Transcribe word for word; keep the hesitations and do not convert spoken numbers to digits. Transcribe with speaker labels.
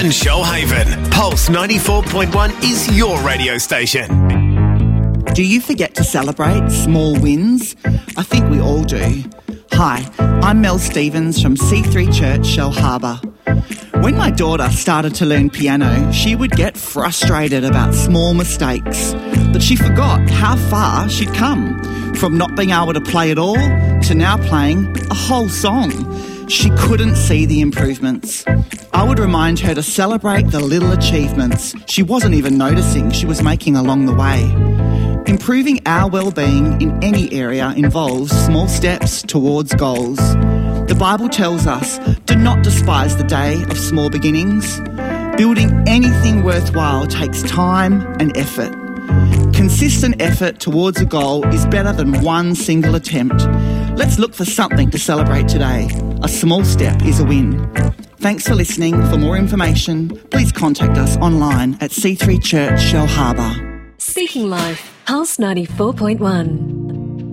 Speaker 1: and Shoalhaven. Pulse ninety-four point one is your radio station.
Speaker 2: Do you forget to celebrate small wins? I think we all do. Hi, I'm Mel Stevens from C three Church, Shell Harbour. When my daughter started to learn piano, she would get frustrated about small mistakes, but she forgot how far she'd come, from not being able to play at all to now playing a whole song. She couldn't see the improvements. I would remind her to celebrate the little achievements she wasn't even noticing she was making along the way. Improving our well-being in any area involves small steps towards goals. The Bible tells us, do not despise the day of small beginnings. Building anything worthwhile takes time and effort. Consistent effort towards a goal is better than one single attempt. Let's look for something to celebrate today. A small step is a win. Thanks for listening. For more information, please contact us online at C three Church, Shell Harbour.
Speaker 3: Speaking Life, Pulse ninety-four point one.